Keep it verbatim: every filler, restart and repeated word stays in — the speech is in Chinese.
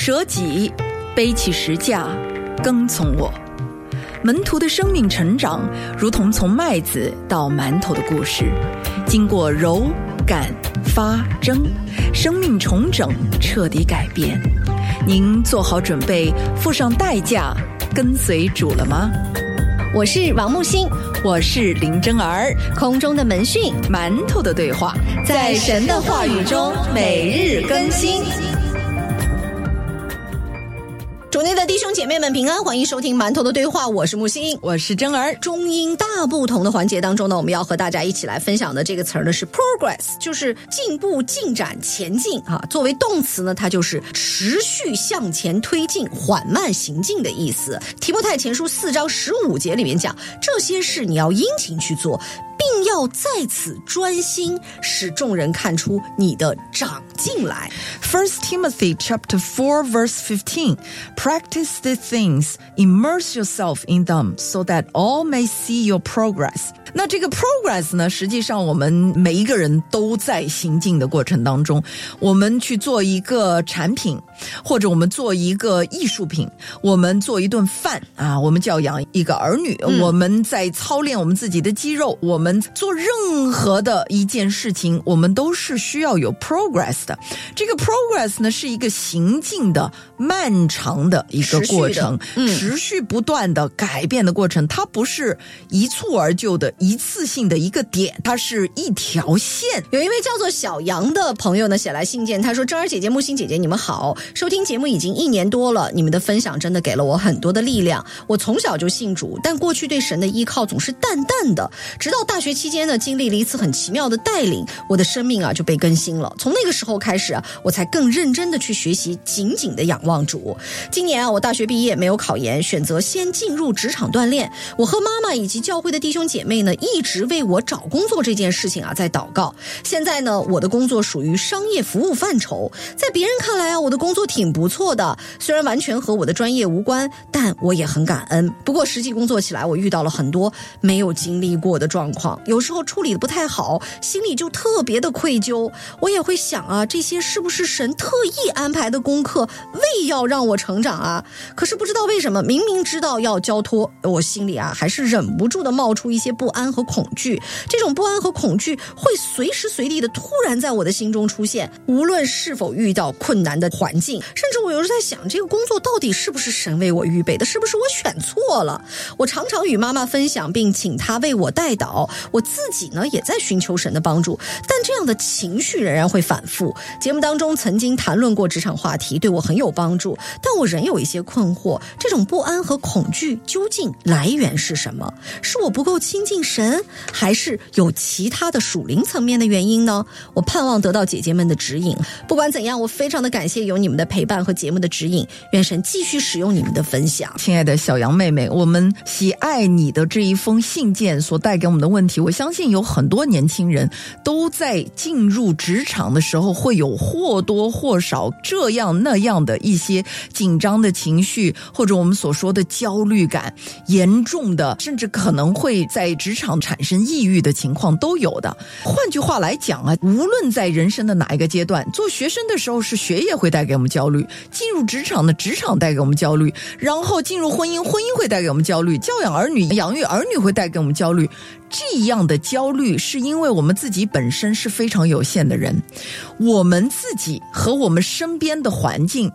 舍己，背起十架，跟从我。门徒的生命成长如同从麦子到馒头的故事，经过揉擀发蒸，生命重整，彻底改变。您做好准备付上代价跟随主了吗？ 我是王木星， 我是林真儿。 空中的门讯， 馒头的对话， 在神的话语中每日更新。主内的弟兄姐妹们平安，欢迎收听馒头的对话，我是木星， 我是真儿。 中英大不同的环节当中呢，我们要和大家一起来分享的这个词儿呢是 progress， 就是进步、进展、前进啊。作为动词呢，它就是持续向前推进、缓慢行进的意思。提摩太前书四章十五节里面讲，这些事你要殷勤去做，并要在此专心，使众人看出你的长进来。 First Timothy chapter four verse fifteen, practice these things, immerse yourself in them, so that all may see your progress. 那这个 progress 呢，实际上我们每一个人都在行进的过程当中。我们去做一个产品，或者我们做一个艺术品，我们做一顿饭啊，我们教养一个儿女、嗯、我们在操练我们自己的肌肉，我们做任何的一件事情，我们都是需要有 progress 的。这个 progress 呢，是一个行进的漫长的一个过程，持续, 嗯、持续不断的改变的过程，它不是一蹴而就的一次性的一个点，它是一条线。 有一位叫做小杨的朋友呢写来信件，他说：真儿姐姐、木星姐姐，你们好，收听节目已经一年多了，你们的分享真的给了我很多的力量。我从小就信主，但过去对神的依靠总是淡淡的，直到大学期间呢，经历了一次很奇妙的带领，我的生命啊就被更新了。从那个时候开始啊，我才更认真的去学习，紧紧的仰望主。今年啊，我大学毕业没有考研，选择先进入职场锻炼。我和妈妈以及教会的弟兄姐妹呢，一直为我找工作这件事情啊在祷告。现在呢，我的工作属于商业服务范畴，在别人看来啊，我的工作挺不错的，虽然完全和我的专业无关，但我也很感恩。不过实际工作起来，我遇到了很多没有经历过的状况，有时候处理的不太好，心里就特别的愧疚。我也会想啊，这些是不是神特意安排的功课，为要让我成长啊？可是不知道为什么，明明知道要交托，我心里啊还是忍不住的冒出一些不安和恐惧。这种不安和恐惧会随时随地的突然在我的心中出现，无论是否遇到困难的环境，甚至我有时在想，这个工作到底是不是神为我预备的，是不是我选错了？我常常与妈妈分享，并请她为我代祷，我自己呢也在寻求神的帮助，但这样的情绪仍然会反复。节目当中曾经谈论过职场话题，对我很有帮助，但我仍有一些困惑，这种不安和恐惧究竟来源是什么？是我不够亲近神，还是有其他的属灵层面的原因呢？我盼望得到姐姐们的指引。不管怎样，我非常的感谢有你们的陪伴和节目的指引，愿神继续使用你们的分享。 亲爱的小杨妹妹，我们喜爱你的这一封信件所带给我们的问题，我相信有很多年轻人都在进入职场的时候会有或多或少这样那样的一些紧张的情绪，或者我们所说的焦虑感，严重的甚至可能会在职场产生抑郁的情况都有的。换句话来讲啊，无论在人生的哪一个阶段，做学生的时候是学业会带给我们焦虑，进入职场的职场带给我们焦虑，然后进入婚姻，婚姻会带给我们焦虑，教养儿女，养育儿女会带给我们焦虑。这样的焦虑是因为我们自己本身是非常有限的人，我们自己和我们身边的环境